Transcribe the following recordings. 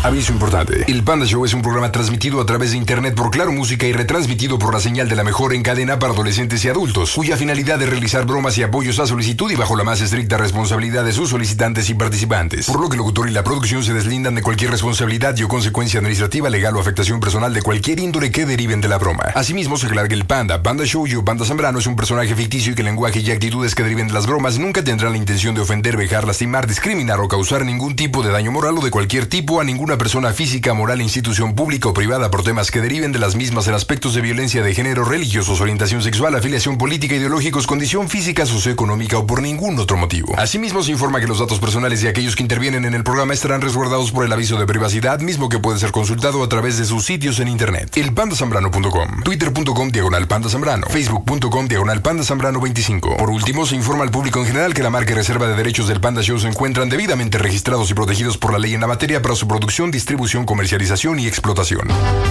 Aviso importante. El Panda Show es un programa transmitido a través de internet por Claro Música y retransmitido por la señal de la mejor en cadena para adolescentes y adultos, cuya finalidad es realizar bromas y apoyos a solicitud y bajo la más estricta responsabilidad de sus solicitantes y participantes. Por lo que el locutor y la producción se deslindan de cualquier responsabilidad y o consecuencia administrativa, legal o afectación personal de cualquier índole que deriven de la broma. Asimismo, se aclara que el Panda Show y Panda Zambrano es un personaje ficticio y que el lenguaje y actitudes que deriven de las bromas nunca tendrán la intención de ofender, vejar, lastimar, discriminar o causar ningún tipo de daño moral o de cualquier tipo a ninguna persona física, moral, institución pública o privada por temas que deriven de las mismas en aspectos de violencia de género, religiosos, orientación sexual, afiliación política, ideológicos, condición física, socioeconómica o por ningún otro motivo. Asimismo, se informa que los datos personales de aquellos que intervienen en el programa estarán resguardados por el aviso de privacidad, mismo que puede ser consultado a través de sus sitios en internet. elpandasambrano.com, twitter.com/pandazambrano, facebook.com/pandazambrano25. Por último, se informa al público en general que la marca y reserva de derechos del Panda Show se encuentran debidamente registrados y protegidos por la ley en la materia para su producción, distribución, comercialización y explotación.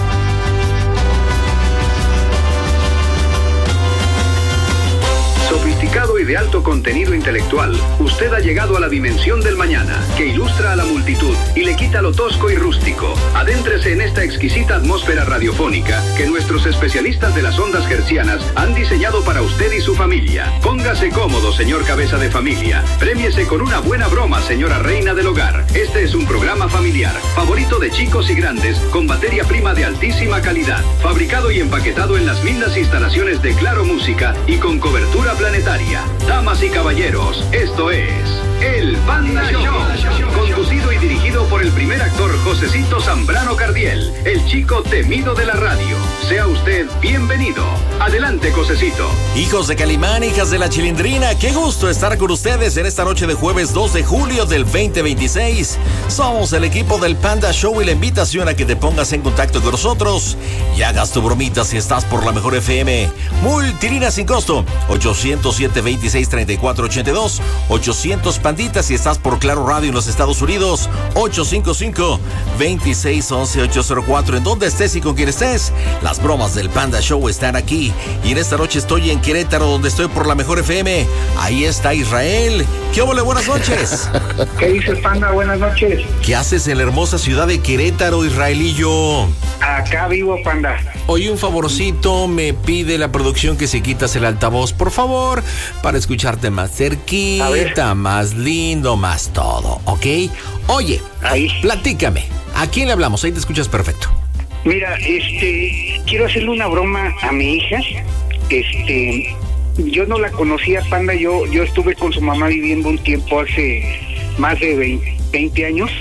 Sofisticado y de alto contenido intelectual, usted ha llegado a la dimensión del mañana, que ilustra a la multitud y le quita lo tosco y rústico. Adéntrese en esta exquisita atmósfera radiofónica que nuestros especialistas de las ondas hertzianas han diseñado para usted y su familia. Póngase cómodo, señor cabeza de familia. Prémiese con una buena broma, señora reina del hogar. Este es un programa familiar, favorito de chicos y grandes, con materia prima de altísima calidad, fabricado y empaquetado en las lindas instalaciones de Claro Música y con cobertura planetaria. Damas y caballeros, esto es El Panda Show, conducido y dirigido por el primer actor Josecito Zambrano Cardiel, el chico temido de la radio. Sea usted bienvenido. Adelante, Josecito. Hijos de Calimán, hijas de la Chilindrina, qué gusto estar con ustedes en esta noche de jueves 2 de julio del 2026. Somos el equipo del Panda Show y la invitación a que te pongas en contacto con nosotros y hagas tu bromita si estás por la mejor FM. Multilínea sin costo, 807-26-3482, 800 Panditas si estás por Claro Radio en los Estados Unidos, 855-2611-804. En donde estés y con quien estés, las bromas del Panda Show están aquí. Y en esta noche estoy en Querétaro, donde estoy por la mejor FM. Ahí está Israel. ¿Qué óvole? Buenas noches. ¿Qué dices, Panda? Buenas noches. ¿Qué haces en la hermosa ciudad de Querétaro, Israelillo? Acá vivo, Panda. Oye, un favorcito, me pide la producción que se quitas el altavoz, por favor, para escucharte más cerquita, más lindo, más todo, ¿ok? Oye, ahí. Platícame, ¿a quién le hablamos? Ahí te escuchas perfecto. Mira, quiero hacerle una broma a mi hija. Yo no la conocía, Panda, yo estuve con su mamá viviendo un tiempo hace más de 20 años.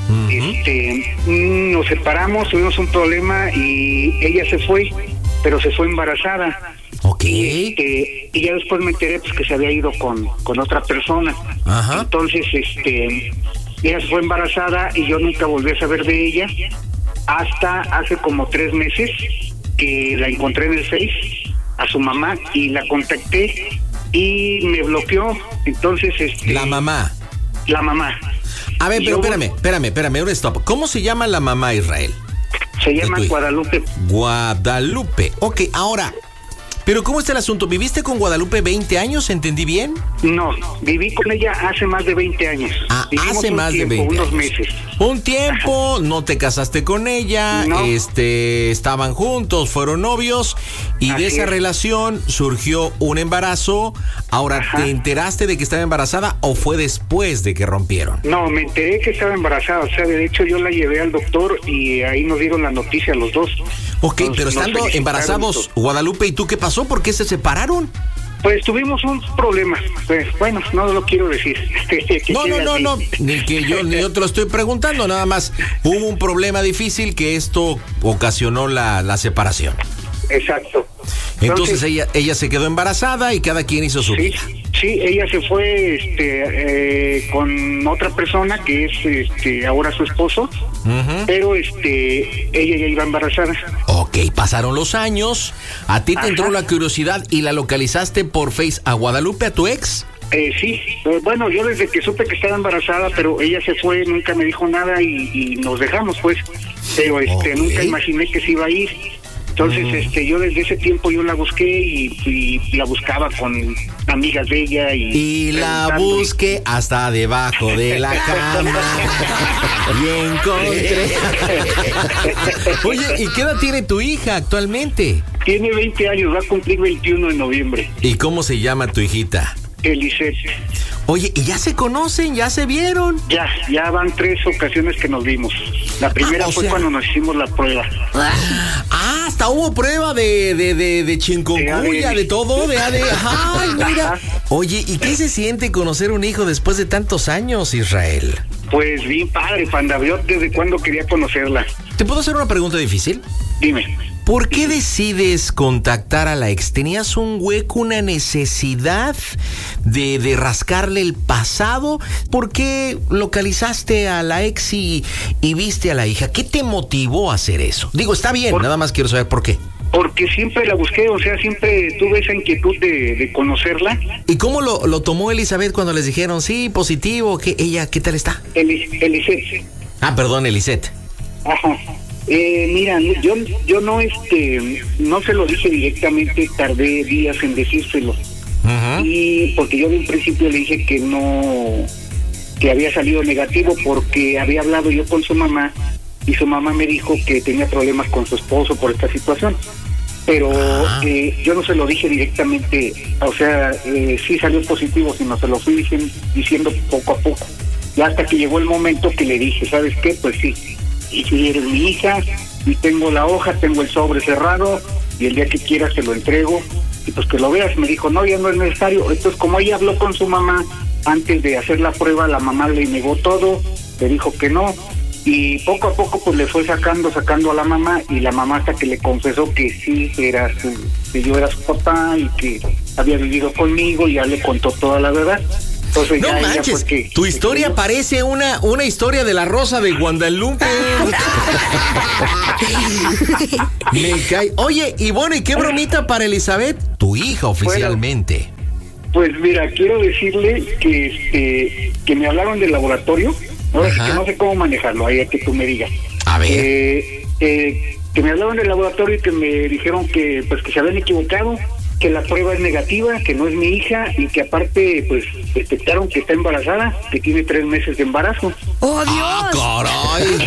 Nos separamos, tuvimos un problema y ella se fue, pero se fue embarazada. Ok. Y ya después me enteré pues que se había ido con otra persona. Ajá. Entonces, ella se fue embarazada y yo nunca volví a saber de ella hasta hace como 3 meses que la encontré en el Face a su mamá y la contacté y me bloqueó. Entonces, La mamá. A ver, pero espérame, un stop. ¿Cómo se llama la mamá, Israel? Se llama Guadalupe. Guadalupe. Ok, ahora, pero ¿cómo está el asunto? ¿Viviste con Guadalupe 20 años? ¿Entendí bien? No, viví con ella hace más de 20 años. Hace más de 20 unos años. meses. Un tiempo, no te casaste con ella, no. Estaban juntos, fueron novios, y Así de esa es. relación surgió un embarazo. Ahora, ¿te enteraste de que estaba embarazada o fue después de que rompieron? No, me enteré que estaba embarazada, o sea, de hecho yo la llevé al doctor y ahí nos dieron la noticia a los dos. Ok, pero estando embarazados, Guadalupe, ¿y tú qué pasó? ¿Por qué se separaron? Pues tuvimos un problema, pues, bueno, no lo quiero decir. No, ni yo te lo estoy preguntando, nada más hubo un problema difícil que esto ocasionó la separación. Exacto. Entonces ella se quedó embarazada y cada quien hizo su vida. Sí, ella se fue con otra persona que es ahora su esposo, pero ella ya iba embarazada. Ok, pasaron los años, a ti te entró la curiosidad y la localizaste por Face a Guadalupe, a tu ex. Sí, bueno, yo desde que supe que estaba embarazada, pero ella se fue, nunca me dijo nada y nos dejamos, pues. Pero nunca imaginé que se iba a ir. Entonces, yo desde ese tiempo yo la busqué y la buscaba con amigas de ella y la busqué hasta debajo de la cama y encontré. Oye, ¿y qué edad tiene tu hija actualmente? Tiene 20 años, va a cumplir 21 en noviembre. ¿Y cómo se llama tu hijita? Elisette. Oye, ¿y ya se conocen? ¿Ya se vieron? Ya van 3 ocasiones que nos vimos. La primera fue cuando nos hicimos la prueba. Hasta hubo prueba de chikungunya, de todo, de ADN. Ay, mira. Oye, ¿y qué se siente conocer un hijo después de tantos años, Israel? Pues bien padre, Panda. Yo desde cuando quería conocerla. ¿Te puedo hacer una pregunta difícil? Dime. ¿Por qué decides contactar a la ex? ¿Tenías un hueco, una necesidad de rascarle el pasado? ¿Por qué localizaste a la ex y viste a la hija? ¿Qué te motivó a hacer eso? Digo, está bien, nada más quiero saber por qué. Porque siempre la busqué, o sea, siempre tuve esa inquietud de conocerla. ¿Y cómo lo tomó Elizabeth cuando les dijeron, sí, positivo, que ella, qué tal está? Elisette. Ah, perdón, Elisette. Ajá. Mira, yo no se lo dije directamente, tardé días en decírselo. Y porque yo de un principio le dije que había salido negativo porque había hablado yo con su mamá y su mamá me dijo que tenía problemas con su esposo por esta situación. Pero yo no se lo dije directamente, o sea, sí salió positivo, sino se lo fui diciendo poco a poco. Y hasta que llegó el momento que le dije, ¿sabes qué? Pues sí. Y si eres mi hija, y tengo la hoja, tengo el sobre cerrado, y el día que quieras te lo entrego, y pues que lo veas. Me dijo, no, ya no es necesario. Entonces, como ella habló con su mamá antes de hacer la prueba, la mamá le negó todo, le dijo que no, y poco a poco pues le fue sacando a la mamá, y la mamá hasta que le confesó que sí, que yo era su papá, y que había vivido conmigo, y ya le contó toda la verdad. Entonces, no manches, tu historia parece una historia de la Rosa de Guadalupe. Me cae. Oye, y bueno, ¿y qué bromita para Elizabeth? Tu hija oficialmente. Bueno, pues mira, quiero decirle que me hablaron del laboratorio. Ahora sí que no sé cómo manejarlo, ahí a que tú me digas. A ver. Que me hablaron del laboratorio y que me dijeron que pues que se habían equivocado, que la prueba es negativa, que no es mi hija y que aparte pues detectaron que está embarazada, que tiene 3 meses de embarazo. ¡Oh, Dios! ¡Caray!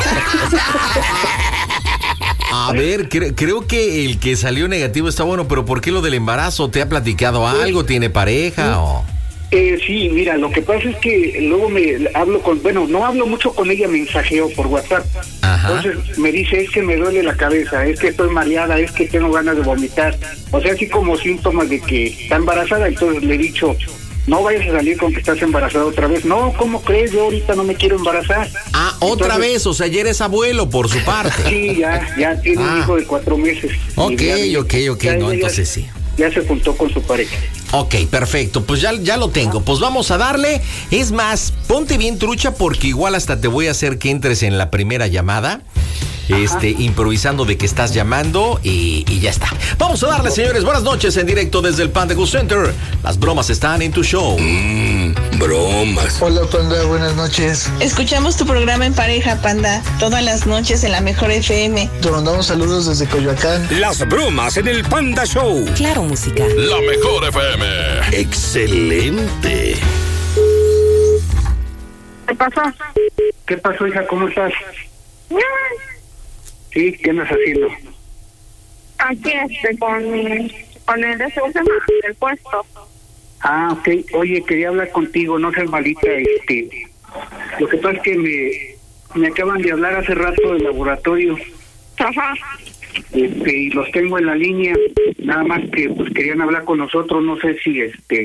A ver, creo que el que salió negativo está bueno, pero ¿por qué lo del embarazo? ¿Te ha platicado algo? ¿Tiene pareja o...? Sí, mira, lo que pasa es que luego no hablo mucho con ella, mensajeo por WhatsApp. Ajá. Entonces me dice, es que me duele la cabeza, es que estoy mareada, es que tengo ganas de vomitar. O sea, así como síntomas de que está embarazada. Entonces le he dicho, no vayas a salir con que estás embarazada otra vez. No, ¿cómo crees? Yo ahorita no me quiero embarazar. Ah, otra vez, o sea, ya eres abuelo por su parte. Sí, ya tiene un hijo de 4 meses. Ok, no, entonces sí. Ya se juntó con su pareja. Ok, perfecto, pues ya lo tengo. Pues vamos a darle. Es más, ponte bien trucha porque igual hasta te voy a hacer que entres en la primera llamada. Improvisando de que estás llamando y ya está. Vamos a darle, señores. Buenas noches en directo desde el Panda Go Center. Las bromas están en tu show. Bromas. Hola, Panda, buenas noches. Escuchamos tu programa en pareja, Panda, todas las noches en la Mejor FM. Te mandamos saludos desde Coyoacán. Las bromas en el Panda Show. Claro, música. La Mejor FM. Excelente. ¿Qué pasó? ¿Qué pasó, hija? ¿Cómo estás? Sí, ¿qué andas haciendo? Aquí con el de del puesto. Ah, ok. Oye, quería hablar contigo, no seas malita. Lo que pasa es que me acaban de hablar hace rato del laboratorio. Ajá. Y los tengo en la línea, nada más que pues querían hablar con nosotros. No sé si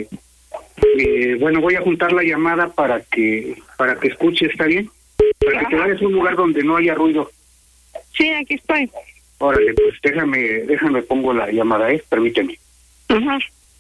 voy a juntar la llamada para que escuche, ¿está bien? Para que te vayas a un lugar donde no haya ruido. Sí, aquí estoy. Órale, pues déjame pongo la llamada, permíteme. Ajá.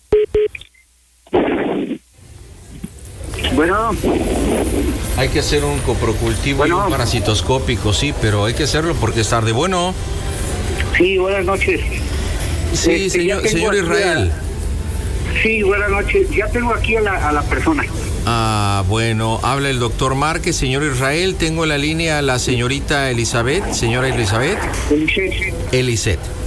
Bueno. Hay que hacer un coprocultivo y un parasitoscópico, sí, pero hay que hacerlo porque es tarde. Bueno. Sí, buenas noches. Sí, señor Israel. Sí, buenas noches. Ya tengo aquí a la persona. Ah, bueno, habla el doctor Márquez, señor Israel. Tengo en la línea a la señorita Elizabeth. Señora Elizabeth. Elisette.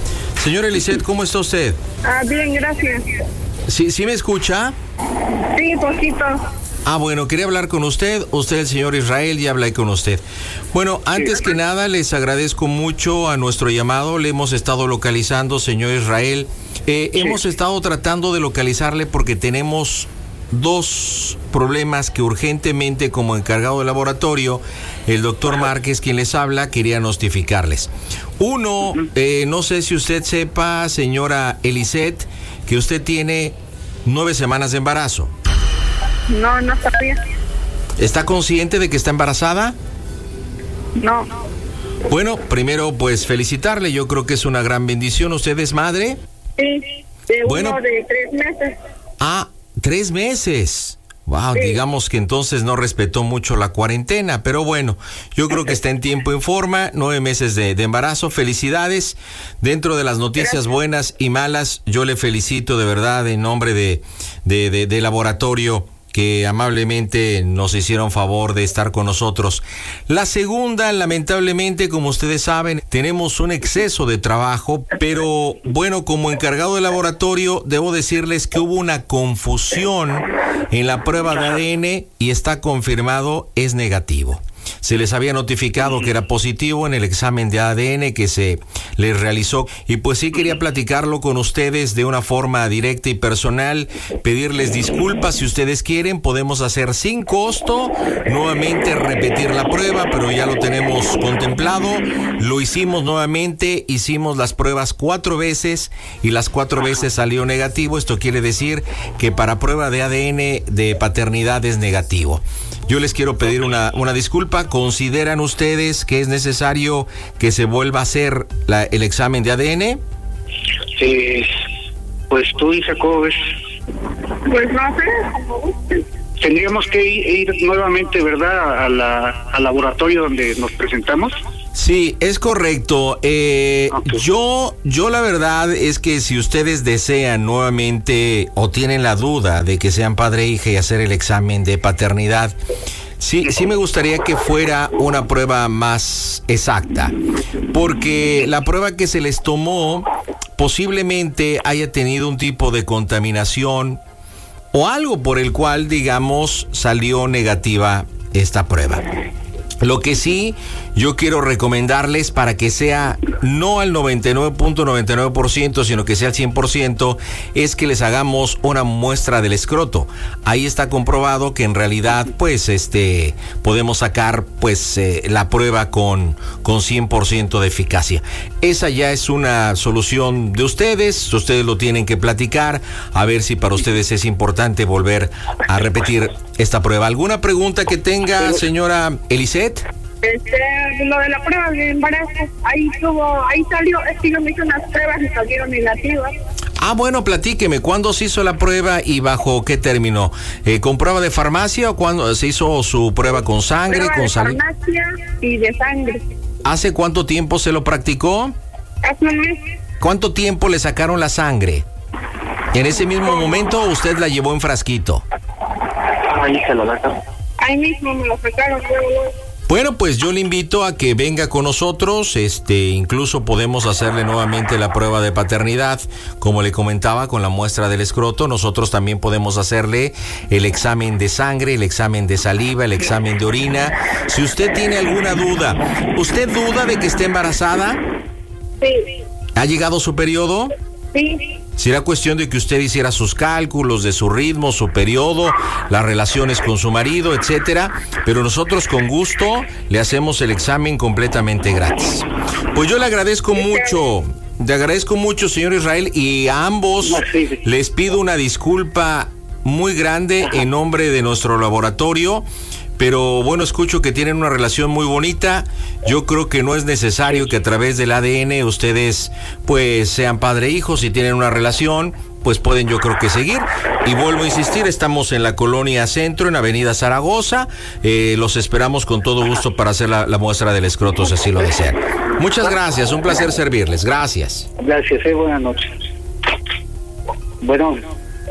Señora Eliseth, ¿cómo está usted? Bien, gracias. ¿Sí me escucha? Sí, poquito. Bueno, quería hablar con usted. Usted, el señor Israel, ya hablé con usted. Bueno, antes que nada, les agradezco mucho a nuestro llamado. Le hemos estado localizando, señor Israel. Hemos estado tratando de localizarle porque tenemos 2 problemas que urgentemente, como encargado del laboratorio, el doctor Márquez, quien les habla, quería notificarles. Uno, no sé si usted sepa, señora Eliseth, que usted tiene 9 semanas de embarazo. No sabía. ¿Está consciente de que está embarazada? No. Bueno, primero, pues felicitarle. Yo creo que es una gran bendición. ¿Usted es madre? Sí, uno de 3 meses. 3 meses. Wow, sí. Digamos que entonces no respetó mucho la cuarentena, pero bueno, yo creo que está en tiempo y forma. 9 meses de embarazo. Felicidades. Dentro de las noticias buenas y malas, yo le felicito de verdad en nombre de laboratorio, que amablemente nos hicieron favor de estar con nosotros. La segunda, lamentablemente, como ustedes saben, tenemos un exceso de trabajo, pero bueno, como encargado de laboratorio, debo decirles que hubo una confusión en la prueba de ADN y está confirmado, es negativo. Se les había notificado que era positivo en el examen de ADN que se les realizó, y pues sí quería platicarlo con ustedes de una forma directa y personal, pedirles disculpas. Si ustedes quieren, podemos hacer sin costo nuevamente repetir la prueba, pero ya lo tenemos contemplado. Lo hicimos nuevamente, hicimos las pruebas 4 veces y las 4 veces salió negativo. Esto quiere decir que para prueba de ADN de paternidad es negativo. Yo les quiero pedir una disculpa. ¿Consideran ustedes que es necesario que se vuelva a hacer el examen de ADN? Pues tú, hija, ¿cómo ves? Pues no sé. Tendríamos que ir nuevamente, ¿verdad?, al laboratorio donde nos presentamos. Sí, es correcto. Okay. Yo la verdad es que si ustedes desean nuevamente o tienen la duda de que sean padre e hija y hacer el examen de paternidad, sí me gustaría que fuera una prueba más exacta, porque la prueba que se les tomó posiblemente haya tenido un tipo de contaminación o algo por el cual, digamos, salió negativa esta prueba. Lo que sí yo quiero recomendarles, para que sea no al 99.99%, sino que sea al 100%, es que les hagamos una muestra del escroto. Ahí está comprobado que en realidad pues podemos sacar pues la prueba con 100% de eficacia. Esa ya es una solución de ustedes lo tienen que platicar, a ver si para ustedes es importante volver a repetir esta prueba. ¿Alguna pregunta que tenga, señora Eliseth? Lo de la prueba de embarazo, ahí salió, es que yo me hice unas pruebas y salieron negativas. Bueno, platíqueme, ¿cuándo se hizo la prueba y bajo qué término? ¿Con prueba de farmacia o cuándo se hizo su prueba con sangre? Prueba de farmacia y de sangre. ¿Hace cuánto tiempo se lo practicó? Hace un mes. ¿Cuánto tiempo le sacaron la sangre? ¿En ese mismo momento o usted la llevó en frasquito? Ahí se lo sacaron. Ahí mismo me lo sacaron luego. Bueno, pues yo le invito a que venga con nosotros, incluso podemos hacerle nuevamente la prueba de paternidad, como le comentaba, con la muestra del escroto. Nosotros también podemos hacerle el examen de sangre, el examen de saliva, el examen de orina. Si usted tiene alguna duda, ¿usted duda de que esté embarazada? Sí. ¿Ha llegado su periodo? Sí. Será cuestión de que usted hiciera sus cálculos de su ritmo, su periodo, las relaciones con su marido, etcétera, pero nosotros con gusto le hacemos el examen completamente gratis. Pues yo le agradezco mucho, señor Israel, y a ambos les pido una disculpa muy grande en nombre de nuestro laboratorio. Pero bueno, escucho que tienen una relación muy bonita. Yo creo que no es necesario que a través del ADN ustedes pues sean padre e hijo. Si tienen una relación, pues pueden, yo creo que seguir. Y vuelvo a insistir, estamos en la Colonia Centro, en Avenida Zaragoza. Los esperamos con todo gusto para hacer la muestra del escroto, si así lo desean. Muchas gracias, un placer servirles. Gracias. Gracias, buenas noches. Bueno.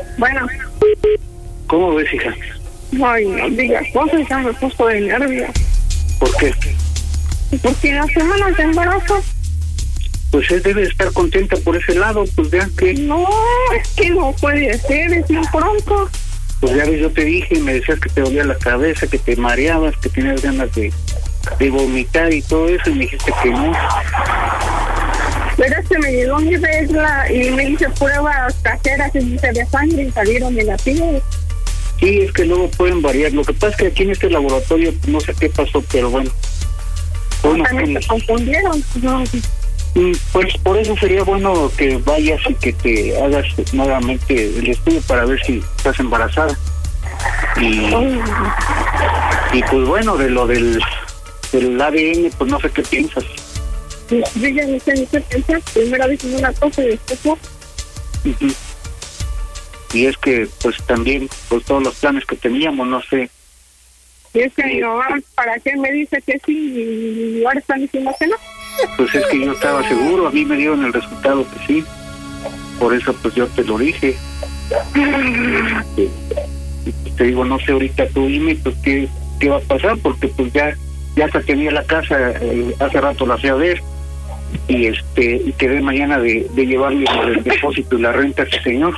¿Cómo ves, hija? Ay, no digas cosas, ya me puso de nervios. ¿Por qué? Porque en las semanas de embarazo. Pues él debe estar contenta por ese lado, pues ya que... No, es que no puede ser, es muy pronto. Pues ya ves, yo te dije, me decías que te dolía la cabeza, que te mareabas, que tenías ganas de vomitar y todo eso, y me dijiste que no. Pero es que me llegó mi regla y me hice pruebas caseras en de sangre y salieron negativos. Sí, es que luego pueden variar. Lo que pasa es que aquí en este laboratorio no sé qué pasó, pero bueno. También se confundieron. No. Pues por eso sería bueno que vayas y que te hagas nuevamente el estudio para ver si estás embarazada. Y pues bueno, de lo del ADN, pues no sé qué piensas. Yo ya no sé ni qué pensar. Primero dicen una cosa y después no. Y es que pues también pues todos los planes que teníamos, no sé. Y es que mi mamá, ¿para qué me dice que sí y ahora están diciendo que no? Pues es que yo estaba seguro, a mí me dieron el resultado que sí. Por eso pues yo te lo dije. Y te digo, no sé, ahorita tú dime pues qué va a pasar, porque pues ya hasta tenía la casa, hace rato la fui a ver. Y quedé mañana de llevarle el depósito y la renta a ese señor.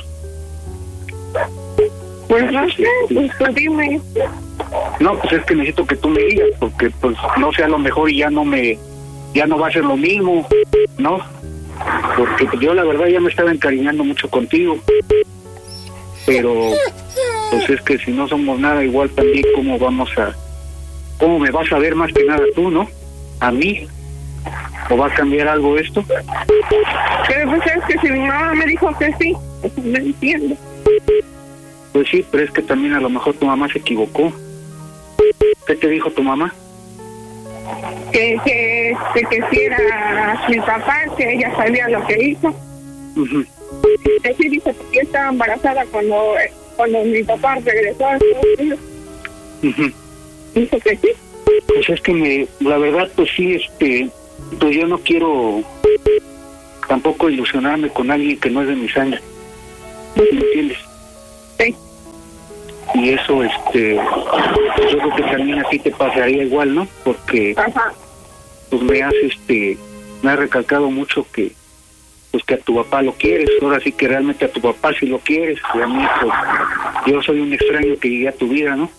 Pues no sé, pues dime. No, pues es que necesito que tú me digas, porque pues no sé, a lo mejor ya no va a ser lo mismo, ¿no? Porque yo la verdad ya me estaba encariñando mucho contigo. Pero pues es que si no somos nada igual también, ¿cómo me vas a ver más que nada tú, no? A mí. ¿O va a cambiar algo esto? Pero pues es que si mi mamá me dijo que sí, pues no entiendo. Pues sí, pero es que también a lo mejor tu mamá se equivocó. ¿Qué te dijo tu mamá? Que si era mi papá, que ella sabía lo que hizo. Que sí dice que yo estaba embarazada cuando mi papá regresó a Estados Unidos. Dijo que sí. Pues es que la verdad, pues sí, pues yo no quiero tampoco ilusionarme con alguien que no es de mi sangre. ¿Me entiendes? Sí. Y eso, yo creo que también a ti te pasaría igual, ¿no? Porque pues me has recalcado mucho que pues que a tu papá lo quieres. Ahora sí que realmente a tu papá sí lo quieres. Y a mí, pues, yo soy un extraño que llegué a tu vida, ¿no?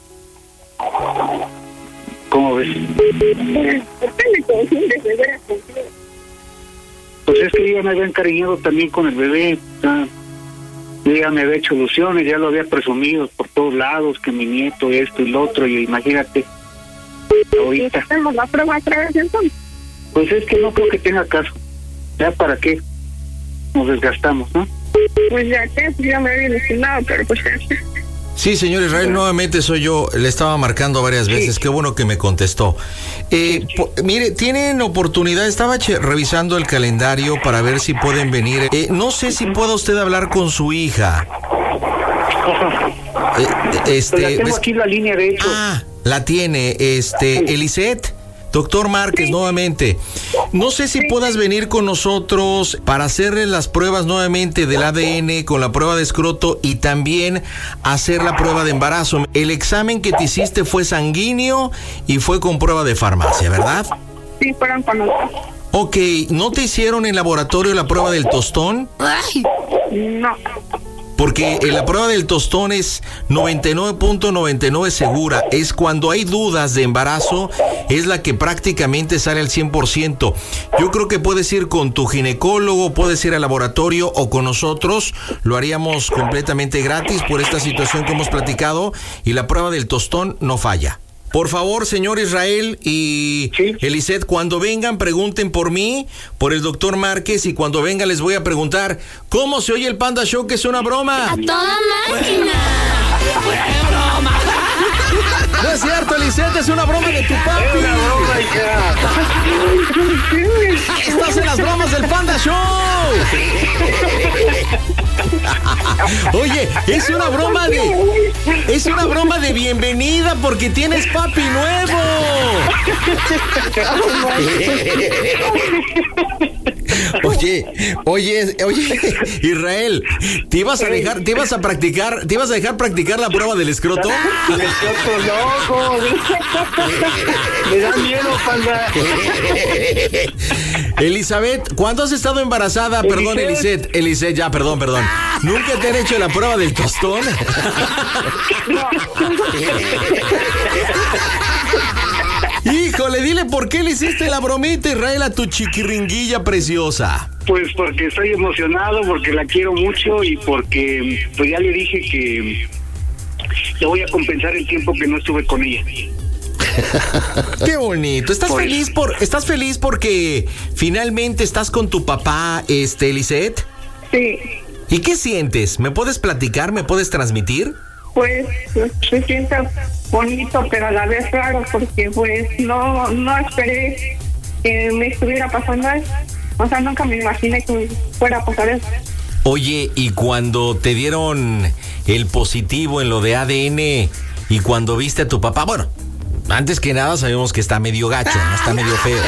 ¿Cómo ves? ¿Por qué me confundes de veras contigo? Pues es que yo ya me había encariñado también con el bebé. Yo ya me había hecho ilusiones, ya lo había presumido por todos lados, que mi nieto, esto y lo otro, y imagínate, ahorita. ¿Hacemos la prueba otra vez entonces? Pues es que no creo que tenga caso. ¿Ya para qué nos desgastamos, no? Pues ya que, ya me había ilusionado, pero pues ya. Sí, señor Israel, nuevamente soy yo. Le estaba marcando varias veces. Sí. Qué bueno que me contestó. Mire, tienen oportunidad. Estaba revisando el calendario para ver si pueden venir. No sé si pueda usted hablar con su hija. La tengo aquí la línea, de hecho. La tiene. Eliseth. Doctor Márquez, nuevamente. No sé si puedas venir con nosotros para hacerle las pruebas nuevamente del ADN con la prueba de escroto y también hacer la prueba de embarazo. El examen que te hiciste fue sanguíneo y fue con prueba de farmacia, ¿verdad? Sí, fueron con nosotros. Ok, ¿no te hicieron en laboratorio la prueba del tostón? No. Porque la prueba del tostón es 99.99 segura. Es cuando hay dudas de embarazo, es la que prácticamente sale al 100%. Yo creo que puedes ir con tu ginecólogo, puedes ir al laboratorio o con nosotros. Lo haríamos completamente gratis por esta situación que hemos platicado. Y la prueba del tostón no falla. Por favor, señor Israel y Eliseth, cuando vengan, pregunten por mí, por el doctor Márquez, y cuando venga les voy a preguntar cómo se oye el Panda Show, que es una broma. ¡A toda máquina! ¡Broma! No es cierto, Eliseth, es una broma de tu papi. Es una broma, hija. Estás en las bromas del Panda Show. Oye, es una broma de bienvenida porque tienes papi nuevo. Oye, Israel, ¿te ibas a dejar practicar la prueba del escroto? El escroto loco. Me da miedo, panda. Elizabeth, ¿cuándo has estado embarazada? Perdón, Eliseth, ya, perdón. ¿Nunca te han hecho la prueba del tostón? Híjole, dile por qué le hiciste la bromita, Israel, a tu chiquiringuilla preciosa. Pues porque estoy emocionado, porque la quiero mucho y porque pues ya le dije que le voy a compensar el tiempo que no estuve con ella. Qué bonito. ¿Estás feliz porque finalmente estás con tu papá, Eliseth? Sí. ¿Y qué sientes? ¿Me puedes platicar? ¿Me puedes transmitir? Pues se siente bonito, pero a la vez raro, porque pues no esperé que me estuviera pasando eso. O sea, nunca me imaginé que me fuera a pasar eso. Oye, ¿y cuando te dieron el positivo en lo de ADN y cuando viste a tu papá? Bueno, antes que nada sabemos que está medio gacho, no está medio feo.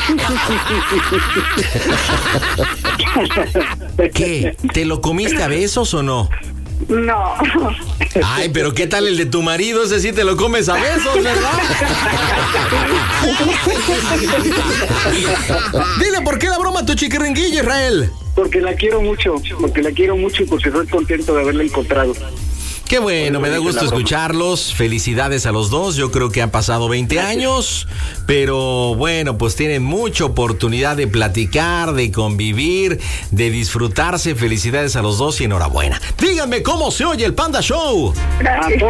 ¿Qué? ¿Te lo comiste a besos o no? No. Ay, pero ¿qué tal el de tu marido? Ese sí te lo comes a besos, ¿verdad? Dile, ¿por qué la broma a tu chiquiringuilla, Israel? Porque la quiero mucho y porque estoy contento de haberla encontrado. Qué bueno, me da gusto escucharlos. Felicidades a los dos. Yo creo que han pasado 20 años, pero bueno, pues tienen mucha oportunidad de platicar, de convivir, de disfrutarse. Felicidades a los dos y enhorabuena. Díganme cómo se oye el Panda Show. Gracias.